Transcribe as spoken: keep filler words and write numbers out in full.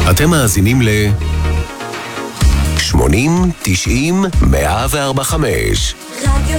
אתם מאזינים ל... שמונים, תשעים, מאה וארבע חמש. רדיו